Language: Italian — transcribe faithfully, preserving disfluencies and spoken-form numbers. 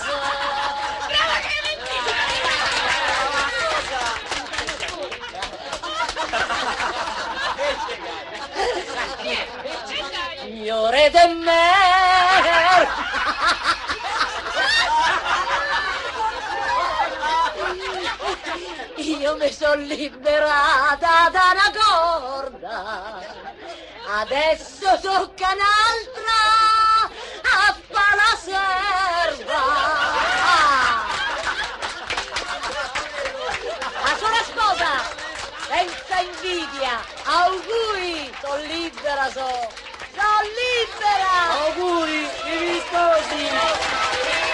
Brava Clementina! Signore de mer! Io mi sono liberata da una corda, adesso tocca un'altra a fa la serva. La sola sposa, senza invidia, auguri, sono libera, so, sono libera. Auguri, mi sposi.